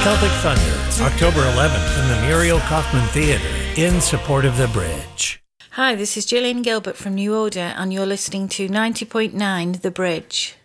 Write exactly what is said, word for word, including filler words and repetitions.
Celtic Thunder, October eleventh in the Muriel Kaufman Theatre in support of The Bridge. Hi, this is Gillian Gilbert from New Order, and you're listening to ninety point nine The Bridge.